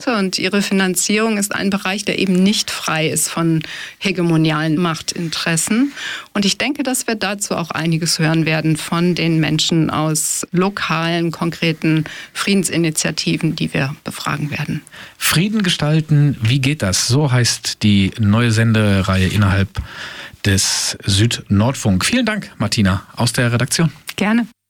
Und ihre Finanzierung ist ein Bereich, der eben nicht frei ist von hegemonialen Machtinteressen. Und ich denke, dass wir dazu auch einiges hören werden von den Menschen aus lokalen, konkreten Friedensinitiativen, die wir befragen werden. Frieden gestalten, wie geht das? So heißt die neue Sendereihe innerhalb des Süd-Nordfunk. Vielen Dank, Martina, aus der Redaktion. Gerne.